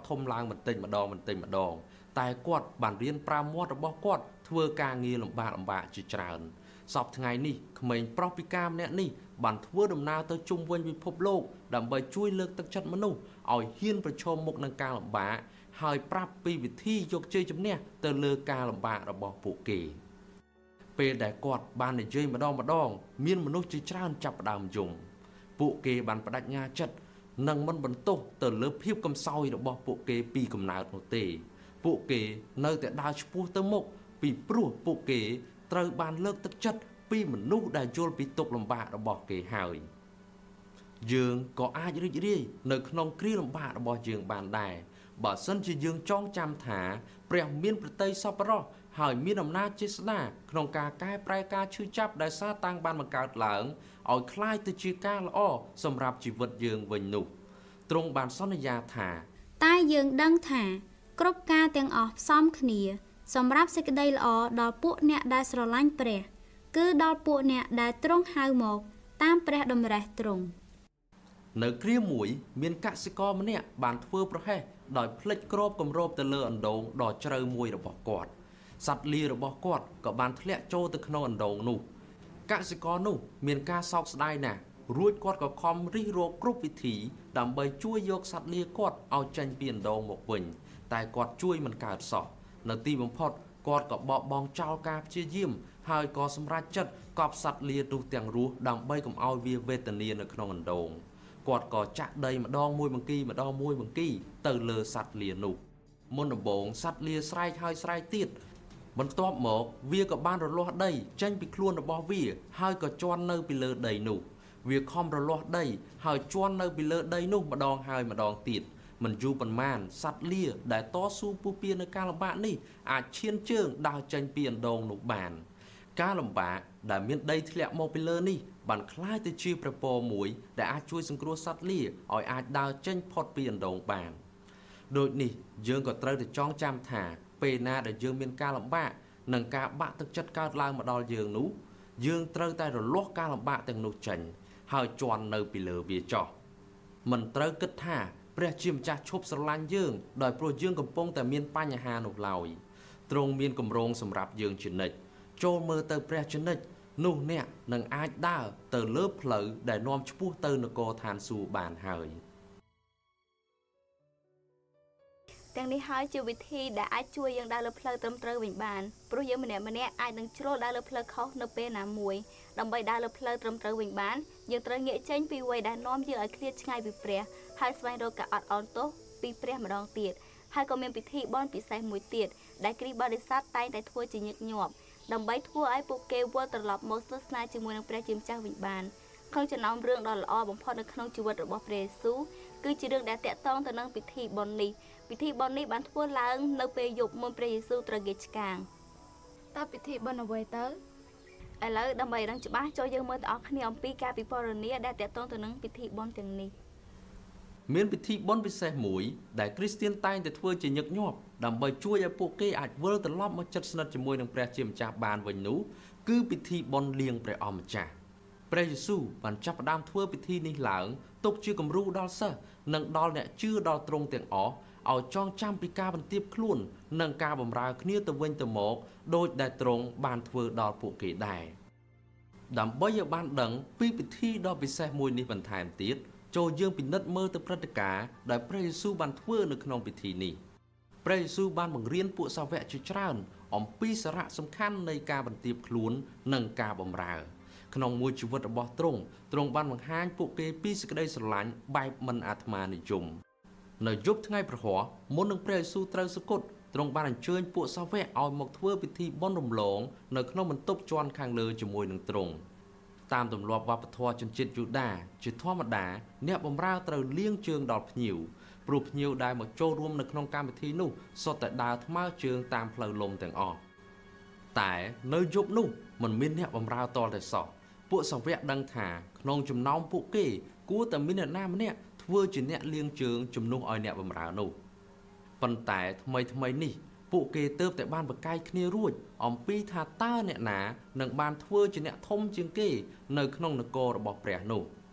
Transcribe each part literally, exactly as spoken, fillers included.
ធំឡើងបន្តិចម្ដងបន្តិចម្ដងតែគាត់បានរៀនប្រាមាត់របស់គាត់ធ្វើការងារលំបាកលំបាកជាច្រើនសពថ្ងៃនេះក្មេងប្រុសពិការម្នាក់នេះបានធ្វើដំណើរទៅជុំវិញពិភពលោកដើម្បីជួយលើកទឹកចិត្តមនុស្សឲ្យហ៊ានប្រឈមមុខនឹងការលំបាកហើយប្រាប់ពីវិធីយកជ័យជំនះទៅលើការលំបាករបស់ពួកគេពេលដែលគាត់បាននិយាយម្ដងម្ដងមានមនុស្សជាច្រើនចាប់ផ្ដើមយំពួកគេបានបដិញ្ញាចិត្តនឹងមិនបន្ទោសទៅលើភាពកំសោយរបស់ពួកគេពីកំណើតនោះទេពួកគេនៅតែដើរឆ្ពោះទៅមុខពីព្រោះពួកគេត្រូវបានលើកទឹកចិត្តពីមនុស្សដែលយល់ពីទុក្ខលំបាករបស់គេហើយយើងក៏អាចរីករាយនៅក្នុងគ្រាលំបាករបស់យើងបានដែរបើសិនជាយើងចងចាំថាព្រះមានប្រតិសពរោះហើយមានអំណាចជាស្ដាក្នុងការកែប្រែការឈឺចាប់ដែលសាតាំងបានបង្កើតឡើងឲ្យคล้ายទៅជាការល្អសម្រាប់ជីវិតយើងវិញនោះទ្រង់បានសន្យាថាតែយើងដឹងថាគ្រប់ការទាំងអស់ផ្សំគ្នាសម្រាប់សេចក្តីល្អដល់ពួកអ្នកដែលស្រឡាញ់ព្រះគឺដល់ពួកអ្នកដែលទ្រង់ហៅមកតាមព្រះតម្រិះទ្រង់នៅគ្រាមួយមានកសិករម្នាក់បានធ្វើប្រហែសដោយភ្លេចគ្របគម្របទៅលើអណ្ដូងដ៏ជ្រៅមួយរបស់គាត់សត្វលារបស់គាត់ក៏បានធ្លាក់ចូលទៅក្នុងអណ្ដូងនោះកសិករនោះមានការសោកស្ដាយណាស់រួចគាត់ក៏ខំរិះរកគ្រប់វិធីដើម្បីជួយយកសត្វលាគាត់ឲ្យចេញពីអណ្ដូងមកវិញតែគាត់ជួយមិនកើតសោះនៅទីបំផុតគាត់ក៏បោះបង់ចោលការព្យាយាមហើយក៏សម្រេចចិត្តកប់សត្វលានោះទាំងរស់ដើម្បីកុំឲ្យវាវេទនានៅក្នុងអណ្ដូងគាត់ក៏ចាក់ដីម្ដងមួយបង្គីម្ដងមួយបង្គីទៅលើសត្វលានោះមុនដំបូងសត្វលាស្រែកហើយស្រែកទៀតបន្ទាប់មកវាក៏បានរលាស់ដីចេញពីខ្លួនរបស់វាហើយក៏ជន់នៅពីលើដីនោះវាខំរលាស់ដីហើយជន់នៅពីលើដីនោះម្ដងហើយម្ដងទៀតមិនយូរប៉ុន្មានសត្វលាដែលតស៊ូពុះពៀនៅការលំបាកនេះអាចឈានជើងដើរចេញពីអណ្ដូងនោះបានការលំបាកដែលមានដីធ្លាក់មកពីលើនេះបានคล้ายទៅជាព្រះពរមួយដែលអាចជួយសង្គ្រោះសត្វលាឲ្យអាចដើរចេញផុតពីអណ្ដូងបានដូចនេះយើងក៏ត្រូវតែចងចាំថាពេលណាដែលយើងមានការលំបាកនិងការបាក់ទឹកចិត្តកើតឡើងមកដល់យើងនោះយើងត្រូវតែរលាស់ការលំបាកទាំងនោះចេញហើយជន់នៅពីលើវាចោះមិនត្រូវគិតថាព្រះជាម្ចាស់ឈប់ស្រឡាញ់យើងដោយព្រោះយើងកំពុងតែមានបញ្ហានោះឡើយទ្រង់មានគម្រោងសម្រាប់យើងជានិច្ចចូលមើលទៅព្រះជានិច្ចនោះអ្នកនឹងអាចដើរទៅលើផ្លូវដែលនាំឆ្ពោះទៅនគរឋានសួគ៌បានហើយទាំងនេះហើយជាវិធីដែលអាចជួយយើងដើរលើផ្លូវត្រឹមត្រូវវិញបានព្រោះយើងម្នាក់ម្នាក់អាចនឹងជ្រុលដើរលើផ្លូវខុសនៅពេលណាមួយដើម្បីដើរលើផ្លូវត្រឹមត្រូវវិញបានយើងត្រូវងាកចេញពីអ្វីដែលនាំយើងឲ្យឃ្លាតឆ្ងាយពីព្រះហើយស្វែងរកការអត់ឱនទោសពីព្រះម្ដងទៀតហើយក៏មានពិធីបុណ្យពិសេសមួយទៀតដែលគ្រីស្ទបរិស័ទតែងតែធ្វើជាញឹកញាប់ដើម្បីធ្វើឲ្យពួកគេវិលត្រឡប់មកស្និទ្ធស្នាលជាមួយនឹងព្រះជាម្ចាស់វិញបានក្នុងចំណោមរឿងដ៏ល្អបំផុតនៅក្នុងជីវិតរបស់ព្រះយេស៊ូវគឺជារឿងដែលតាក់ទងទៅនឹងពិធីបុណ្យនេះពិធីបុណ្យនេះបានធ្វើឡើងនៅពេលយប់មុនព្រះយេស៊ូវត្រូវគេឆ្កាងតើពិធីបុណ្យអ្វីទៅឥឡូវដើម្បីដឹងច្បាស់ចូលយើងមើលទាំងអស់គ្នាអំពីការពិពណ៌នាដែលតាក់ទងទៅនឹងពិធីបុណ្យទាំងនេះមានពិធីបុណ្យពិសេសមួយដែលគ្រីស្ទានតែងតែធ្វើជាញឹកញាប់ដើម្បីជួយឲ្យពួកគេអាចវិលត្រឡប់មកជិតស្និទ្ធជាមួយនឹងព្រះជាម្ចាស់បានវិញនោះគឺពិធីបុណ្យលាងព្រះអម្ចាស់ព្រះយេស៊ូវបានចាប់ផ្ដើមធ្វើពិធីនេះឡើងទុកជាគំរូដល់សិស្សនិងដល់អ្នកជឿដល់ទ្រង់ទាំងអស់ឲ្យចងចាំពីការបន្ទាបខ្លួននិងការបម្រើគ្នាទៅវិញទៅមកដោយដែលទ្រង់បានធ្វើដល់ពួកគេដែរដើម្បីឲ្យបានដឹងពីពិធីដ៏ពិសេសមួយនេះបន្ថែមទៀតចូលយើងពិនិត្យមើលទៅព្រឹត្តិការណ៍ដែលព្រះយេស៊ូវបានធ្វើនៅក្នុងពិធីនេះព្រះយេស៊ូវបានបង្រៀនពួកសាវកជាច្រើនអំពីសារៈសំខាន់នៃការបន្ទាបខ្លួននិងការបម្រើក្នុងមួយជីវិតរបស់ទ្រង់ទ្រង់បានបង្ហាញពួកគេពីសេចក្តីស្រឡាញ់បែបមិនអាត្មានិយមនៅយប់ថ្ងៃប្រហ័សមុននឹងព្រះយេស៊ូវត្រូវសុគតទ្រង់បានអញ្ជើញពួកសាវកឲ្យមកធ្វើពិធីបុណ្យរំលងនៅក្នុងបន្ទប់ជាន់ខាងលើជាមួយនឹងទ្រង់តាមទម្លាប់វប្បធម៌ជនជាតិយូដាជាធម្មតាអ្នកបម្រើត្រូវលាងជើងដល់ភ្ញៀវព្រោះភ្ញៀវដែលមកចូលរួមនៅក្នុងកម្មវិធីនោះសុទ្ធតែដើរថ្មើរជើងតាមផ្លូវលំទាំងអស់តែនៅយប់នោះមិនមានអ្នកបម្រើតលតែសោះពួកសាវកដឹងថាក្នុងចំណោមពួកគេគួរតែមានអ្នកណាម្នាក់ធ្វើជាអ្នកលាងជើងជំនួសឲ្យអ្នកបម្រើនោះប៉ុន្តែថ្មីថ្មីនេះពួកគេទើបតែបានប្រកែកគ្នារួចអំពីថាតើអ្នកណានឹងបានធ្វើជាអ្នកធំជាងគេនៅក្នុងនគររបស់ព្រះនោះអ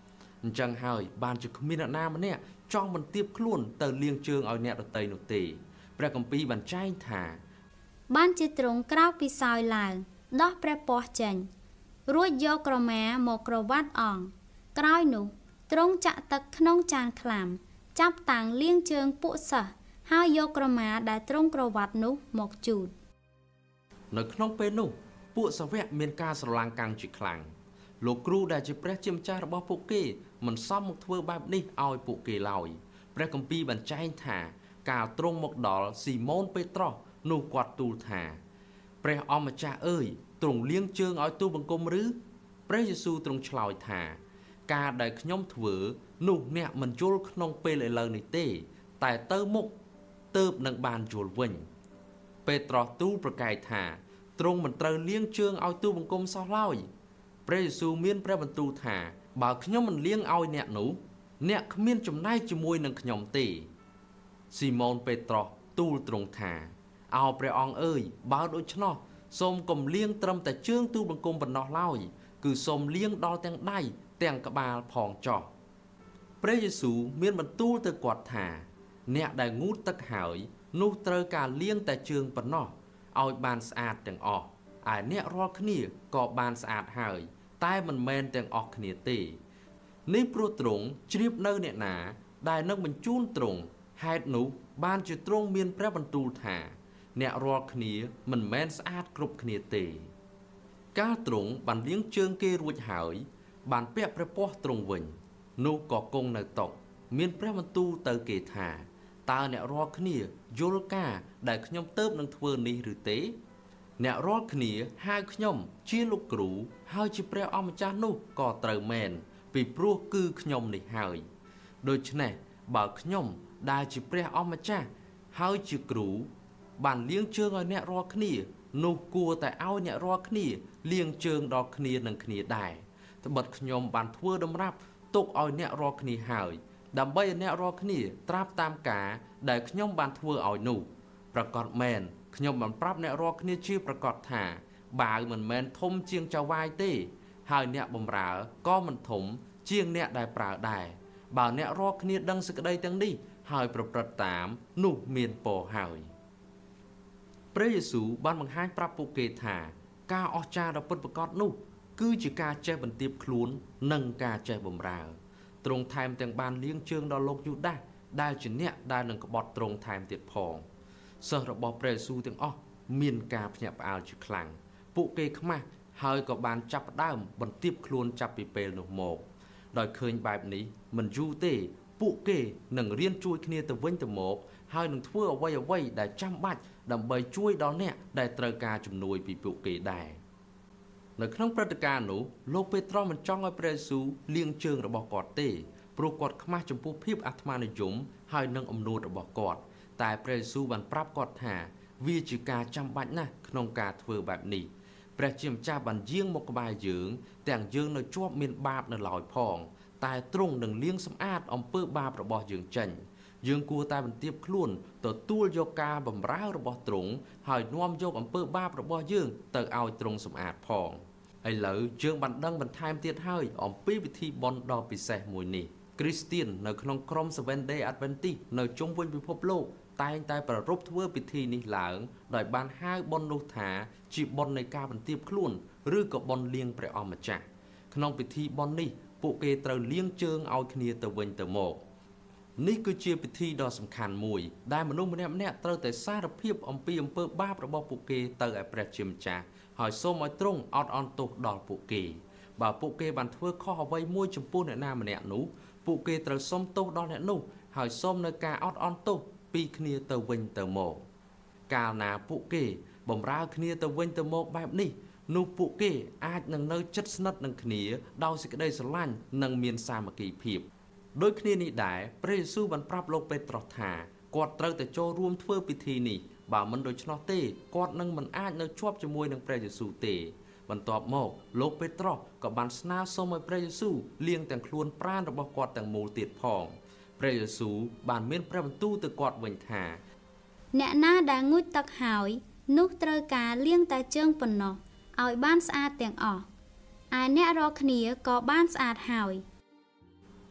ចឹងហើយបានជាគ្មានអ្នកណាម្នាក់ចង់បន្ទាបខ្លួនទៅលាងជើងឲ្យអ្នកដទៃនោះទេព្រះគម្ពីរបានចែងថាបានជាទ្រង់ក្រោកពីសោយឡើងដោះព្រះពស់ចេញរួចយកក្រមាមកក្រវ៉ាត់អង្គក្រោយនោះទ្រង់ចាក់ទឹកក្នុងចានខ្លាំចាប់តាំងលាងជើងពួកសិស្សហើយយកក្រមាដែលទ្រង់ក្រវ៉ាត់នោះមកជូតនៅក្នុងពេលនោះពួកសាវកមានការស្រឡាំងកាំងជាខ្លាំងលោកគ្រូដែលជាព្រះជាម្ចាស់របស់ពួកគេមិនសមមកធ្វើបែបនេះឲ្យពួកគេឡើយព្រះគម្ពីរបានចែងថាកាលទ្រង់មកដល់ស៊ីម៉ូនពេត្រុសនោះគាត់ទូលថាព្រះអម្ចាស់អើយទ្រង់លាងជើងឲ្យទូលបង្គំឬព្រះយេស៊ូវទ្រង់ឆ្លើយថាការដែលខ្ញុំធ្វើនោះអ្នកមិនយល់ក្នុងពេលឥឡូវនេះទេតែទៅមុខទើបនឹងបានយល់វិញពេត្រុសទូលប្រកែកថាទ្រង់មិនត្រូវលាងជើងឲ្យទូលបង្គំសោះឡើយព្រះយេស៊ូវមានព្រះបន្ទូលថាបើខ្ញុំមិនលាងឲ្យអ្នកនោះអ្នកគ្មានចំណែកជាមួយនឹងខ្ញុំទេស៊ីម៉ូនពេត្រុសទូលទ្រង់ថាអោព្រះអង្គអើយបើដូច្នោះសូមកុំលាងត្រឹមតែជើងទូលបង្គំប៉ុណ្ណោះឡើយគឺសូមលាងដល់ទាំងដៃទាំងក្បាលផងចុះព្រះយេស៊ូវមានបន្ទូលទៅគាត់ថាអ្នកដែលងូតទឹកហើយនោះត្រូវការលាងតែជើងប៉ុណ្ណោះឲ្យបានស្អាតទាំងអស់ឯអ្នករាល់គ្នាក៏បានស្អាតហើយតែមិនមែនទាំងអស់គ្នាទេនេះព្រោះទ្រង់ជ្រាបនៅអ្នកណាដែលនឹងបញ្ជូនទ្រង់ហេតុនោះបានជាទ្រង់មានព្រះបន្ទូលថាអ្នករាល់គ្នាមិនមែនស្អាតគ្រប់គ្នាទេកាលទ្រង់បានលាងជើងគេរួចហើយបានពាក់ព្រះពស្ត្រទ្រង់វិញនោះក៏គង់នៅតុមានព្រះបន្ទូលទៅគេថាតើអ្នករាល់គ្នាយល់ការដែលខ្ញុំទៅនឹងធ្វើនេះឬទេអ្នករាល់គ្នាហៅខ្ញុំជាលោកគ្រូហើយជាព្រះអម្ចាស់នោះក៏ត្រូវមែនពីព្រោះគឺខ្ញុំនេះហើយដូច្នេះបើខ្ញុំដែលជាព្រះអម្ចាស់ហើយជាគ្រូបានលាងជើងឲ្យអ្នករាល់គ្នានោះគួរតែឲ្យអ្នករាល់គ្នាលាងជើងដល់គ្នានឹងគ្នាដែរត្បិតខ្ញុំបានធ្វើតម្រាប់ទុកឲ្យអ្នករាល់គ្នាហើយដើម្បីឲ្យអ្នករាល់គ្នាត្រាប់តាមការដែលខ្ញុំបានធ្វើឲ្យនោះប្រកាសមែនខ្ញុំបានប្រាប់អ្នករាល់គ្នាជាប្រកាសថាបាវមិនមែនធំជាងចៅវាយទេហើយអ្នកបម្រើក៏មិនធំជាងអ្នកដែលប្រើដែរបើអ្នករាល់គ្នាដឹងសេចក្តីទាំងនេះហើយប្រព្រឹត្តតាមនោះមានពរហើយព្រះយេស៊ូវបានបង្ហាញប្រាប់ពួកគេថាការអស្ចារ្យដ៏ពិតប្រាកដនោះគឺជាការចេះបន្ទាបខ្លួននិងការចេះបម្រើទ្រង់ថែមទាំងបានលាងជើងដល់លោកយូដាសដែលជាអ្នកដែលនឹងក្បត់ទ្រង់ថែមទៀតផងសិស្សរបស់ព្រះយេស៊ូវទាំងអស់មានការភ្ញាក់ផ្អើលជាខ្លាំងពួកគេខ្មាស់ហើយក៏បានចាប់ផ្ដើមបន្ទាបខ្លួនចាប់ពីពេលនោះមកដោយឃើញបែបនេះមិនយូរទេពួកគេនឹងរៀនជួយគ្នាទៅវិញទៅមកហើយនឹងធ្វើអ្វីអ្វីដែលចាំបាច់ដើម្បីជួយដល់អ្នកដែលត្រូវការជំនួយពីពួកគេដែរនៅក្នុងព្រឹត្តិការណ៍នោះលោកពេត្រុសមិនចង់ឲ្យព្រះយេស៊ូវលាងជើងរបស់គាត់ទេព្រោះគាត់ខ្មាស់ចំពោះភាពអាត្មានិយមហើយនឹងអំនួតរបស់គាត់តែព្រះយេស៊ូវបានប្រាប់គាត់ថាវាជាការចាំបាច់ណាស់ក្នុងការធ្វើបែបនេះព្រះជាម្ចាស់បានយាងមកក្បែរយើងទាំងយើងនៅជាប់មានបាបនៅឡើយផងតែទ្រង់នឹងលាងសម្អាតអំពើបាបរបស់យើងចេញយើងគួរតែបន្ទាបខ្លួនទទួលយកការបម្រើរបស់ទ្រង់ហើយនាំយកអំពើបាបរបស់យើងទៅឲ្យទ្រង់សម្អាតផងឥឡូវយើងបានដឹងបន្ថែមទៀតហើយអំពីពិធីបុណ្យដ៏ពិសេសមួយនេះគ្រីស្ទៀននៅក្នុងក្រុម Seventh Day Adventist នៅជុំវិញពិភពលោកតែងតែប្រារព្ធធ្វើពិធីនេះឡើងដោយបានហៅបុណ្យនោះថាជាបុណ្យនៃការបន្ទាបខ្លួនឬក៏បុណ្យលាងព្រះអម្ចាស់ក្នុងពិធីបុណ្យនេះពួកគេត្រូវលាងជើងឲ្យគ្នាទៅវិញទៅមកនេះគឺជាពិធីដ៏សំខាន់មួយដែលមនុស្សម្នាក់ម្នាក់ត្រូវតែសារភាពអំពីអំពើបាបរបស់ពួកគេទៅឲ្យព្រះជាម្ចាស់ហើយសូមឲ្យទ្រង់អត់អន់ទោសដល់ពួកគេបើពួកគេបានធ្វើខុសអ្វីមួយចំពោះអ្នកណាម្នាក់នោះពួកគេត្រូវសុំទោសដល់អ្នកនោះហើយសូមនៅការអត់អន់ទោសពីគ្នាទៅវិញទៅមកកាលណាពួកគេបម្រើគ្នាទៅវិញទៅមកបែបនេះនោះពួកគេអាចនឹងនៅជិតស្និទ្ធនឹងគ្នាដោយសេចក្តីស្រឡាញ់និងមានសាមគ្គីភាពដូចគ្នានេះដែរព្រះយេស៊ូវបានប្រាប់លោកពេត្រុសថាគាត់ត្រូវតែចូលរួមធ្វើពិធីនេះបើមិនដូច្នោះទេគាត់នឹងមិនអាចនៅជាប់ជាមួយនឹងព្រះយេស៊ូវទេបន្ទាប់មកលោកពេត្រុសក៏បានស្នើសុំឲ្យព្រះយេស៊ូវលាងទាំងខ្លួនប្រាណរបស់គាត់ទាំងមូលទៀតផងព្រះយេស៊ូវបានមានព្រះបន្ទូលទៅគាត់វិញថាអ្នកណាដែលងូតទឹកហើយនោះត្រូវការលាងតែជើងប៉ុណ្ណោះឲ្យបានស្អាតទាំងអស់ឯអ្នករាល់គ្នាក៏បានស្អាតហើយ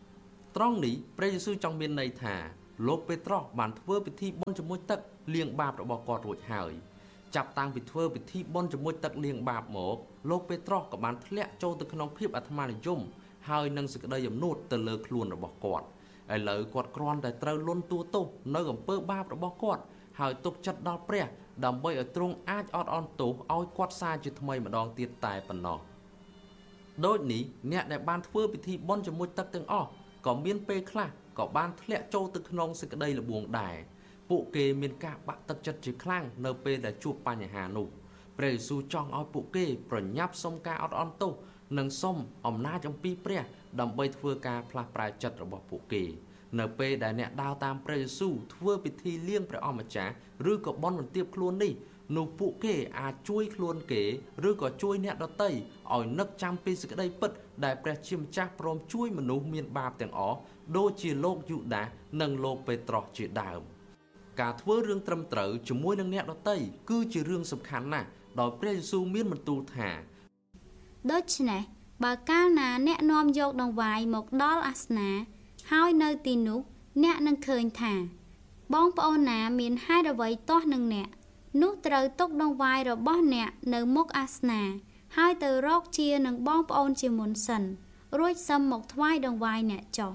ត្រង់នេះព្រះយេស៊ូវចង់មានន័យថាលោកពេត្រុសបានធ្វើពិធីបុណ្យជាមួយទឹកលាងបាបរបស់គាត់រួចហើយចាប់តាំងពីធ្វើពិធីបុណ្យជាមួយទឹកលាងបាបមកលោកពេត្រុសក៏បានធ្លាក់ចូលទៅក្នុងភាពអាត្មានិយមហើយនឹងសេចក្តីអំនួតទៅលើខ្លួនរបស់គាត់ឥឡូវគាត់គ្រាន់តែត្រូវលន់តួទោសនៅអំពើបាបរបស់គាត់ហើយទុកចិត្តដល់ព្រះដើម្បីឲ្យទ្រង់អាចអត់អន់ទោសឲ្យគាត់សាជាថ្មីម្ដងទៀតតែប៉ុណ្ណោះដូចនេះអ្នកដែលបានធ្វើពិធីបុណ្យជាមួយទឹកទាំងអស់ក៏មានពេលខ្លះក៏បានធ្លាក់ចូលទៅក្នុងសេចក្តីល្បួងដែរពួកគេមានការបាក់ទឹកចិត្តជាខ្លាំងនៅពេលដែលជួបបញ្ហានោះព្រះយេស៊ូវចង់ឲ្យពួកគេប្រញាប់សុំការអត់អន់ទោសនិងសុំអំណាចអំពីព្រះដើម្បីធ្វើការផ្លាស់ប្រែចិត្តរបស់ពួកគេនៅពេលដែលអ្នកដើរតាមព្រះយេស៊ូវធ្វើពិធីលៀងព្រះអម្ចាស់ឬក៏បន់បន្ទាបខ្លួននេះនោះពួកគេអាចជួយខ្លួនគេឬក៏ជួយអ្នកដទៃឲ្យនឹកចាំពីសេចក្តីពិតដែលព្រះជាម្ចាស់ព្រមជួយមនុស្សមានបាបទាំងអស់ដូចជាលោកយូដាសនិងលោកពេត្រុសជាដើមការធ្វើរឿងត្រឹមត្រូវជាមួយនឹងអ្នកដទៃគឺជារឿងសំខាន់ណាស់ដោយព្រះយេស៊ូវមានបន្ទូលថាដូច្នេះបើកាលណាអ្នកនាំយកដង្វាយមកដល់អាសនាហើយនៅទីនោះអ្នកនឹងឃើញថាបងប្អូនណាមានហេតុអ្វីទាស់នឹងអ្នកនោះត្រូវទុកដង្វាយរបស់អ្នកនៅមុខអាសនាហើយទៅរកជានឹងបងប្អូនជាមុនសិនរួចសឹមមកថ្វាយដង្វាយអ្នកចុះ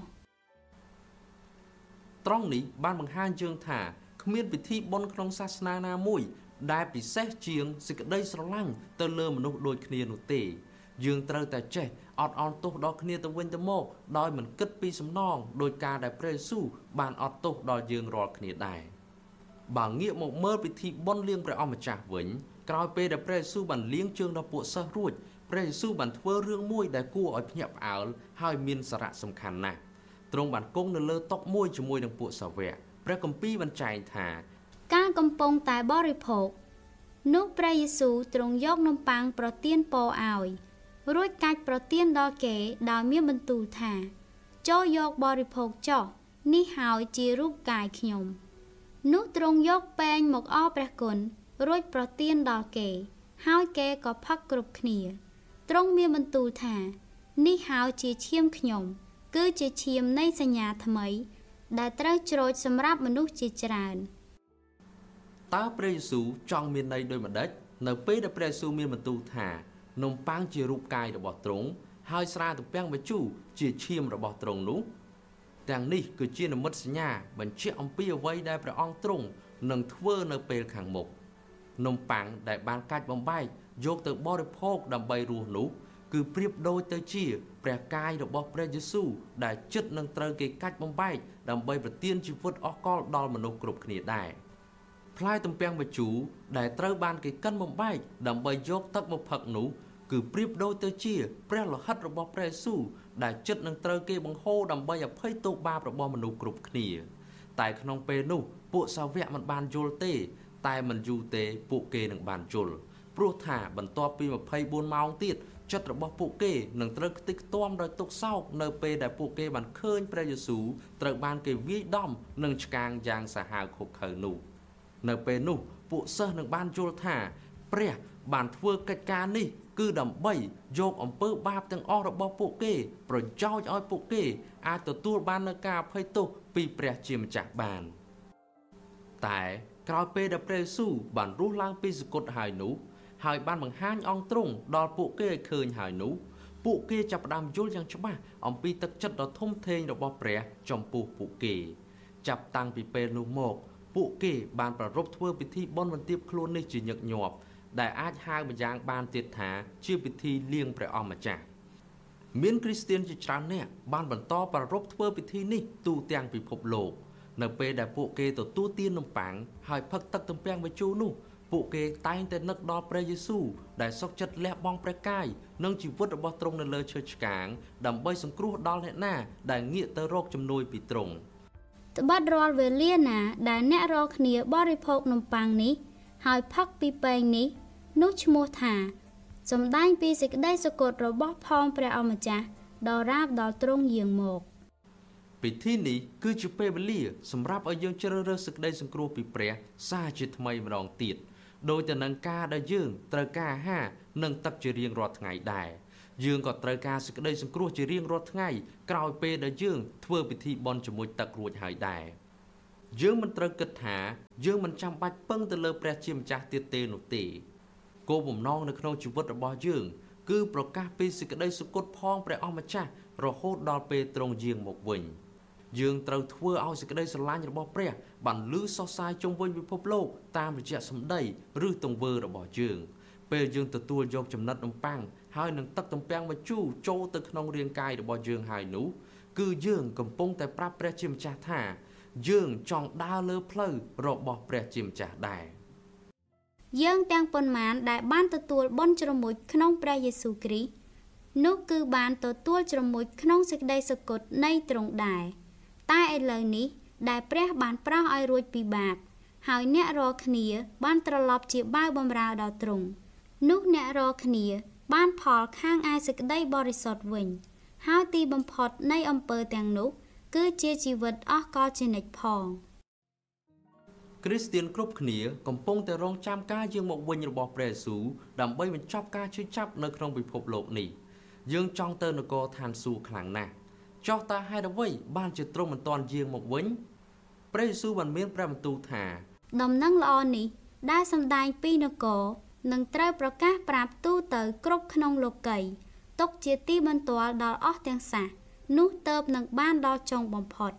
ត្រង់នេះបានបង្ហាញយើងថាគ្មានពិធីបុណ្យក្នុងសាសនាណាមួយដែលពិសេសជាងសេចក្តីស្រឡាញ់ទៅលើមនុស្សដូចគ្នានោះទេយើងត្រូវតែចេះអត់អន់ទោសដល់គ្នាទៅវិញទៅមកដោយមិនគិតពីសំណងដោយការដែលព្រះយេស៊ូវបានអត់ទោសដល់យើងរាល់គ្នាដែរបើងាកមកមើលពិធីបុណ្យលាងព្រះអម្ចាស់វិញក្រោយពេលដែលព្រះយេស៊ូវបានលាងជើងដល់ពួកសិស្សរួចព្រះយេស៊ូវបានធ្វើរឿងមួយដែលគួរឲ្យភ្ញាក់ផ្អើលហើយមានសារៈសំខាន់ណាស់ទ្រង់បានគង់នៅលើតុមួយជាមួយនឹងពួកសាវកព្រះគម្ពីរបានចែងថាការកំពុងតែបរិភោគនោះព្រះយេស៊ូវទ្រង់យកនំប៉័ងប្រទានពរឲ្យរួចកាច់ប្រទានដល់គេដោយមានបន្ទូលថាចូលយកបរិភោគចុះនេះហើយជារូបកាយខ្ញុំនោះទ្រង់យកពែងមកអរព្រះគុណរួចប្រទានដល់គេហើយគេក៏ផឹកគ្រប់គ្នាទ្រង់មានបន្ទូលថានេះហើយជាឈាមខ្ញុំគឺជាឈាមនៃសញ្ញាថ្មីដែលត្រូវច្រូចសម្រាប់មនុស្សជាច្រើនតើព្រះយេស៊ូវចង់មានន័យដូចម្តេចនៅពេលដែលព្រះយេស៊ូវមានបន្ទូលថានំប៉័ងជារូបកាយរបស់ទ្រង់ហើយស្រាទំពាំងម្ជូរជាឈាមរបស់ទ្រង់នោះទាំងនេះគឺជានិមិត្តសញ្ញាបញ្ជាក់អំពីអ្វីដែលព្រះអង្គទ្រង់នឹងធ្វើនៅពេលខាងមុខនំប៉័ងដែលបានកាច់បំបែកយកទៅបរិភោគដើម្បីរស់នោះគឺប្រៀបដូចទៅជាព្រះកាយរបស់ព្រះយេស៊ូវដែលជិតនឹងត្រូវគេកាច់បំបែកដើម្បីប្រទានជីវិតអស់កលដល់មនុស្សគ្រប់គ្នាដែរផ្លែទំពាំងម្ជូរដែលត្រូវបានគេកិនបំបែកដើម្បីយកទឹកមកផឹកនោះគឺប្រៀបដូចទៅជាព្រះលោហិតរបស់ព្រះយេស៊ូវដែលជិតនឹងត្រូវគេបង្ហូរដើម្បីអភ័យទោសបាបរបស់មនុស្សគ្រប់គ្នាតែក្នុងពេលនោះពួកសាវកមិនបានយល់ទេតែមិនយូរទេពួកគេនឹងបានយល់ព្រោះថាបន្ទាប់ពីម្ភៃបួនម៉ោងទៀតចិត្តរបស់ពួកគេនឹងត្រូវខ្ទេចខ្ទាំដោយទុក្ខសោកនៅពេលដែលពួកគេបានឃើញព្រះយេស៊ូវត្រូវបានគេវាយដំនឹងឆ្កាងយ៉ាងសាហាវឃោរឃៅនោះនៅពេលនោះពួកសិស្សនឹងបានយល់ថាព្រះបានធ្វើកិច្ចការនេះគឺដើម្បីយកអំពើបាបទាំងអស់របស់ពួកគេប្រយោជន៍ឲ្យពួកគេអាចទទួលបាននូវការអភ័យទោសពីព្រះជាម្ចាស់បានតែក្រោយពេលដែលព្រះយេស៊ូវបានរស់ឡើងពីសគត់ហើយនោះហើយបានបង្ហាញអង្គទ្រង់ដល់ពួកគេឲ្យឃើញហើយនោះពួកគេចាប់ផ្ដើមយល់យ៉ាងច្បាស់អំពីទឹកចិត្តដ៏ធំធេងរបស់ព្រះចំពោះពួកគេចាប់តាំងពីពេលនោះមកពួកគេបានប្រារព្ធធ្វើពិធីបុណ្យបន្ទាបខ្លួននេះជាញឹកញាប់ដែលអាចហៅម្យ៉ាងបានទៀតថាជាពិធីលៀងព្រះអម្ចាស់មានគ្រីស្ទានជាច្រើនអ្នកបានបន្តប្រារព្ធធ្វើពិធីនេះទូទាំងពិភពលោកនៅពេលដែលពួកគេទទួលទាននំប៉័ងហើយផឹកទឹកទំពាំងម្ជូរនោះពួកគេតែងតែនឹកដល់ព្រះយេស៊ូវដែលសុខចិត្តលះបង់ព្រះកាយនិងជីវិតរបស់ទ្រង់នៅលើឈើឆ្កាងដើម្បីសង្គ្រោះដល់អ្នកណាដែលងាកទៅរកជំនួយពីទ្រង់ត្បិតរាល់វេលាណាដែលអ្នករាល់គ្នាបរិភោគនំប៉័ងនេះហើយផឹកពីពែងនេះនោះឈ្មោះថាសម្ដែងពីសេចក្តីសុគតរបស់ផងព្រះអម្ចាស់ដល់រាបដល់ទ្រង់យាងមកពិធីនេះគឺជាពេលវេលាសម្រាប់ឲ្យយើងជ្រើសរើសសេចក្តីសង្គ្រោះពីព្រះសាជាថ្មីម្ដងទៀតដោយទៅនឹងការដែលយើងត្រូវការអាហារនិងទឹកជារៀងរាល់ថ្ងៃដែរយើងក៏ត្រូវការសេចក្តីសង្គ្រោះជារៀងរាល់ថ្ងៃក្រោយពេលដែលយើងធ្វើពិធីបុណ្យជាមួយទឹករួចហើយដែរយើងមិនត្រូវគិតថាយើងមិនចាំបាច់ពឹងទៅលើព្រះជាម្ចាស់ទៀតទេនោះទេគោលបំណងនៅក្នុងជីវិតរបស់យើងគឺប្រកាសពីសេចក្តីសុគតផងព្រះអម្ចាស់រហូតដល់ពេលទ្រង់យាងមកវិញយើងត្រូវធ្វើឲ្យសេចក្តីស្រឡាញ់របស់ព្រះបានលឺសុសសាយជុំវិញពិភពលោកតាមរយៈសម្ដីឬទង្វើរបស់យើងពេលយើងទទួលយកចំណិតនំប៉័ងហើយនឹងទឹកទំពាំងម្ជូរចូលទៅក្នុងរាងកាយរបស់យើងហើយនោះគឺយើងកំពុងតែប្រាប់ព្រះជាម្ចាស់ថាយើងចង់ដើរលើផ្លូវរបស់ព្រះជាម្ចាស់ដែរយើងទាំងប៉ុន្មានដែលបានទទួលបុណ្យជ្រមុជក្នុងព្រះយេស៊ូវគ្រីស្ទនោះគឺបានទទួលជ្រមុជក្នុងសេចក្តីសុគតនៃទ្រង់ដែរតែឥឡូវនេះដែលព្រះបានប្រោសឲ្យរួចពីបាបហើយអ្នករាល់គ្នាបានត្រឡប់ជាបាវបម្រើដល់ទ្រង់នោះអ្នករាល់គ្នាបានផលខាងឯសេចក្តីបរិសុទ្ធវិញហើយទីបំផុតនៃអំពើទាំងនោះគឺជាជីវិតអស់កលជានិច្ចផងគ្រីស្ទានគ្រប់គ្នាកំពុងតែរងចាំការយាងមកវិញរបស់ព្រះយេស៊ូវដើម្បីបញ្ចប់ការឈឺចាប់នៅក្នុងពិភពលោកនេះយើងចង់ទៅនគរឋានសួគ៌ខ្លាំងណាស់ចុះតើហេតុអ្វីបានជាទ្រង់មិនទាន់យាងមកវិញព្រះយេស៊ូវបានមានព្រះបន្ទូលថាដំណឹងល្អនេះដែលសម្ដែងពីនគរនឹងត្រូវប្រកាសប្រាប់ទូទៅគ្រប់ក្នុងលោកីយ៍ទុកជាទីបន្ទាល់ដល់អស់ទាំងសះនោះទើបនឹងបានដល់ចុងបំផុត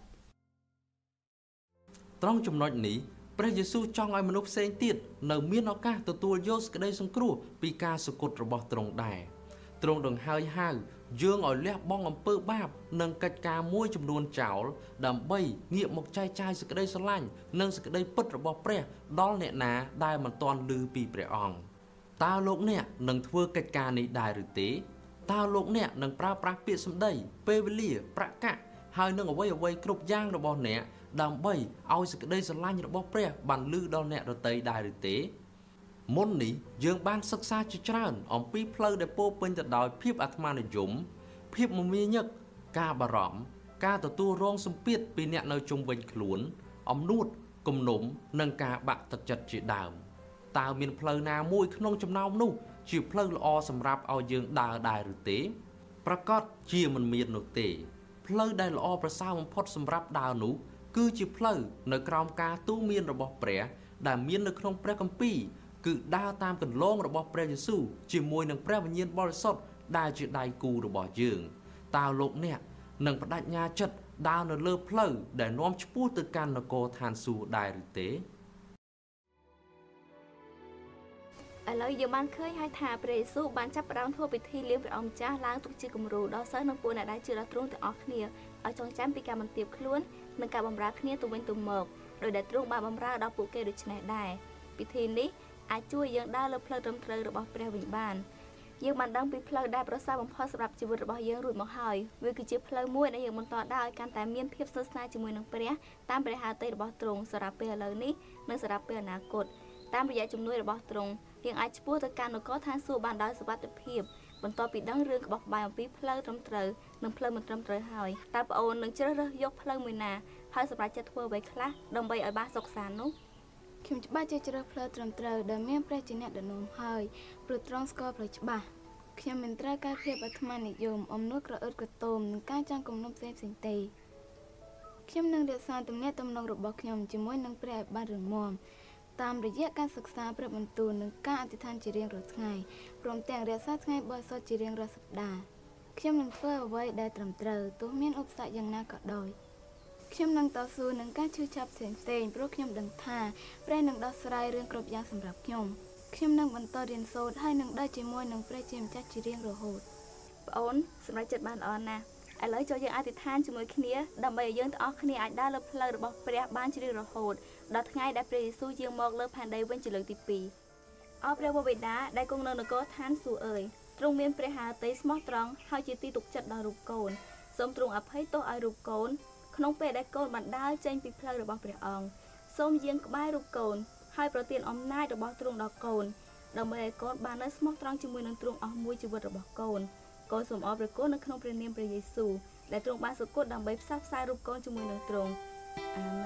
ត្រង់ចំណុចនេះព្រះយេស៊ូវចង់ឲ្យមនុស្សផ្សេងទៀតនៅមានឱកាសទទួលយកសេចក្តីសង្គ្រោះពីការសុគតរបស់ទ្រង់ដែរទ្រង់ដង្ហើយហៅយើងឲ្យលះបង់អំពើបាបនិងកិច្ចការមួយចំនួនចោលដើម្បីងាកមកចែកចាយសេចក្តីស្រឡាញ់និងសេចក្តីពិតរបស់ព្រះដល់អ្នកណាដែលមិនទាន់ឮពីព្រះអង្គតើលោកអ្នកនឹងធ្វើកិច្ចការនេះដែរឬទេតើលោកអ្នកនឹងប្រើប្រាស់ពាក្យសម្ដីពេលវេលាប្រកាសហើយនឹងអ្វីអ្វីគ្រប់យ៉ាងរបស់អ្នកដើម្បីឲ្យសេចក្តីស្រឡាញ់របស់ព្រះបានលឺដល់អ្នកដទៃដែរឬទេមុននេះយើងបានសិក្សាជាច្រើនអំពីផ្លូវដែលពោរពេញទៅដោយភាពអាត្មានិយមភាពមមាញឹកការបារម្ភការទទួលរងសម្ពាធពីអ្នកនៅជុំវិញខ្លួនអំនួតគំនុំនិងការបាក់ទឹកចិត្តជាដើមតើមានផ្លូវណាមួយក្នុងចំណោមនោះជាផ្លូវល្អសម្រាប់ឲ្យយើងដើរដែរឬទេប្រកាសជាមិនមាននោះទេផ្លូវដែលល្អប្រសើរបំផុតសម្រាប់ដើរនោះគឺជាផ្លូវនៅក្រោមការទូន្មានរបស់ព្រះដែលមាននៅក្នុងព្រះគម្ពីរគឺដើរតាមគន្លងរបស់ព្រះយេស៊ូវជាមួយនឹងព្រះវិញ្ញាណបរិសុទ្ធដែលជាដៃគូរបស់យើងតើលោកអ្នកនឹងបដិញ្ញាចិត្តដើរនៅលើផ្លូវដែលនាំឆ្ពោះទៅកាន់នគរឋានសួគ៌ដែរឬទេឥឡូវយើងបានឃើញហើយថាព្រះយេស៊ូវបានចាប់ផ្ដើមធ្វើពិធីលៀងព្រះអង្គម្ចាស់ឡើងទុកជាគំរូដល់សិស្សនិងពួកអ្នកដែលជឿដល់ទ្រង់ទាំងអស់គ្នាឲ្យចងចាំពីការបន្ទាបខ្លួននិងការបម្រើគ្នាទៅវិញទៅមកដោយដែលទ្រង់បានបម្រើដល់ពួកគេដូច្នេះដែរពិធីនេះអាចជួយយើងដើរលើផ្លូវត្រឹមត្រូវរបស់ព្រះវិញបានយើងបានដឹងពីផ្លូវដែលប្រសើរបំផុតសម្រាប់ជីវិតរបស់យើងរួចមកហើយវាគឺជាផ្លូវមួយដែលយើងបន្តដើរឲ្យកាន់តែមានភាពស្និទ្ធស្នាលជាមួយនឹងព្រះតាមព្រះហឫទ័យរបស់ទ្រង់សម្រាប់ពេលឥឡូវនេះនិងសម្រាប់ពេលអនាគតតាមរយៈជំនួយរបស់ទ្រង់យើងអាចឆ្ពោះទៅកាន់នគរឋានសួគ៌បានដោយសុវត្ថិភាពបន្ទាប់ពីដឹងរឿងក្បោះក្បាយអំពីផ្លូវត្រឹមត្រូវនិងផ្លូវមិនត្រឹមត្រូវហើយតើប្អូននឹងជ្រើសរើសយកផ្លូវមួយណាហើយសម្រាប់ចិត្តធ្វើអ្វីខ្លះដើម្បីឲ្យបានសុខសាន្តនោះខ្ញុំច្បាស់ជាជ្រើសផ្លូវត្រឹមត្រូវដែលមានព្រះជាអ្នកដឹកនាំហើយព្រោះទ្រង់ស្គាល់ផ្លូវច្បាស់ខ្ញុំមិនត្រូវការភាពអាត្មានិយមអំនួតក្រអឺតក្រទមនិងការចង់គំនុំផ្សេងផ្សេងទេខ្ញុំនឹងរក្សាទំនាក់ទំនងរបស់ខ្ញុំជាមួយនឹងព្រះឲ្យបានរឹងមាំតាមរយៈការសិក្សាព្រះបន្ទូលនិងការអធិដ្ឋានជារៀងរាល់ថ្ងៃព្រមទាំងរក្សាថ្ងៃបរិសុទ្ធជារៀងរាល់សប្តាហ៍ខ្ញុំនឹងធ្វើអ្វីដែលត្រឹមត្រូវទោះមានឧបសគ្គយ៉ាងណាក៏ដោយខ្ញុំនឹងតស៊ូនឹងការឈឺចាប់ផ្សេងផ្សេងព្រោះខ្ញុំដឹងថាព្រះនឹងដោះស្រាយរឿងគ្រប់យ៉ាងសម្រាប់ខ្ញុំខ្ញុំនឹងបន្តរៀនសូត្រហើយនឹងដើរជាមួយនឹងព្រះជាម្ចាស់ជារៀងរហូតប្អូនសម្រាប់ចិត្តបានល្អណាស់ឥឡូវចូលយើងអធិដ្ឋានជាមួយគ្នាដើម្បីឲ្យយើងទាំងអស់គ្នាអាចដើរលើផ្លូវរបស់ព្រះបានជារៀងរហូតដល់ថ្ងៃដែលព្រះយេស៊ូវយាងមកលើផែនដីវិញជាលើកទីពីរអរព្រះបិតាដែលគង់នៅនគរឋានសួគ៌អើយទ្រង់មានព្រះហឫទ័យស្មោះត្រង់ហើយជាទីទុកចិត្តដល់រូបកូនសូមទ្រង់អភ័យទោសឲ្យរូបកូនក្នុងពេលដែលកូនបានដើរចេញពីផ្លូវរបស់ព្រះអង្គសូមយាងក្បែររូបកូនហើយប្រទានអំណាចរបស់ទ្រង់ដល់កូនដើម្បីឲ្យកូនបាននៅស្មោះត្រង់ជាមួយនឹងទ្រង់អស់មួយជីវិតរបស់កូនកូនសូមអរព្រះគុណនៅក្នុងព្រះនាមព្រះយេស៊ូវដែលទ្រង់បានសុគតដើម្បីផ្សះផ្សាយរូបកូនជាមួយនឹងទ្រង់អា